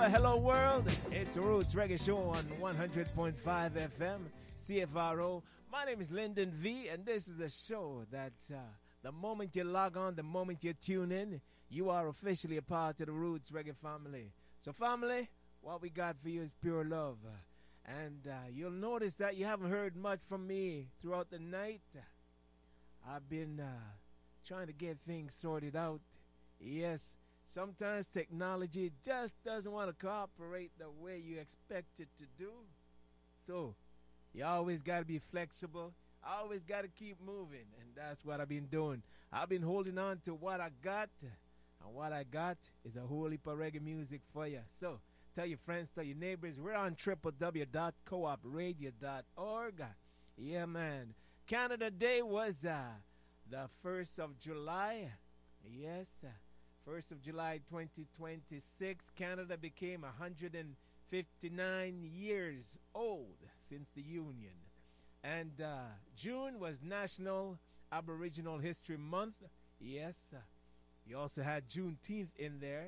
hello world. It's the Roots Reggae Show on 100.5 FM, CFRO. My name is Lyndon V, and this is a show that the moment you log on, the moment you tune in, you are officially a part of the Roots Reggae family. So, family, what we got for you is pure love. And you'll notice that you haven't heard much from me throughout the night. I've been trying to get things sorted out. Yes, sometimes technology just doesn't want to cooperate the way you expect it to do. So, you always got to be flexible. I always got to keep moving. And that's what I've been doing. I've been holding on to what I got. And what I got is a whole heap of reggae music for you. So, tell your friends, tell your neighbors. We're on www.coopradio.org. Yeah, man. Canada Day was the 1st of July. Yes, 1st of July 2026. Canada became 159 years old since the Union. And June was National Aboriginal History Month. Yes, you also had Juneteenth in there.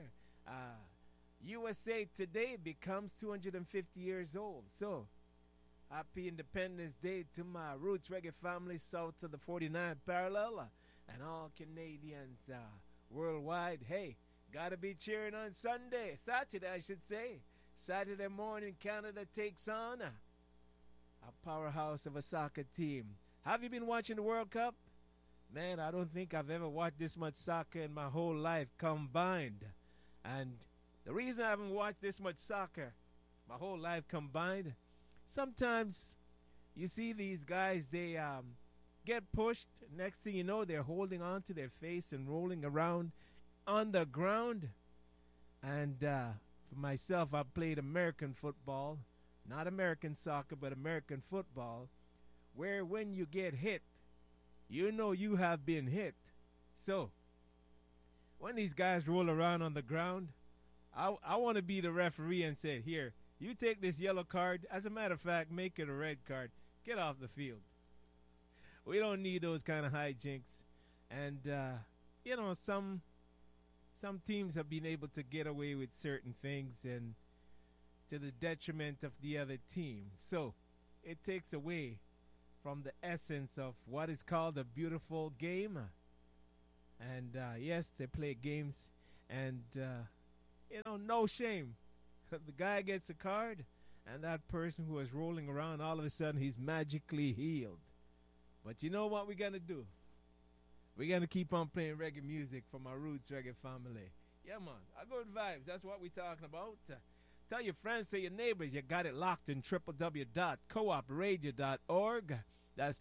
USA Today becomes 250 years old. So, happy Independence Day to my Roots Reggae family south of the 49th parallel and all Canadians worldwide. Hey, gotta be cheering on Saturday I should say. Saturday morning, Canada takes on a powerhouse of a soccer team. Have you been watching the World Cup? Man, I don't think I've ever watched this much soccer in my whole life combined. And the reason I haven't watched this much soccer my whole life combined, sometimes you see these guys, they get pushed. Next thing you know, they're holding on to their face and rolling around on the ground. And for myself, I've played American football, not American soccer, but American football, where when you get hit, you know you have been hit. So, when these guys roll around on the ground, I want to be the referee and say, here, you take this yellow card. As a matter of fact, make it a red card. Get off the field. We don't need those kind of hijinks. And, you know, some teams have been able to get away with certain things and to the detriment of the other team. So, it takes away from the essence of what is called a beautiful game. And, yes, they play games and, you know, no shame. The guy gets a card, and that person who was rolling around, all of a sudden, he's magically healed. But you know what we're going to do? We're going to keep on playing reggae music from our Roots Reggae family. Yeah, man. A good vibes. That's what we're talking about. Tell your friends, tell your neighbors, you got it locked in www.coopradio.org. That's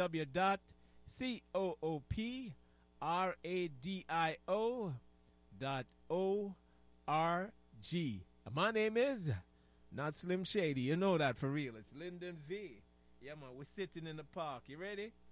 www.coopradio.org. My name is not Slim Shady. You know that for real. It's Lyndon V. Yeah, man. We're sitting in the park. You ready?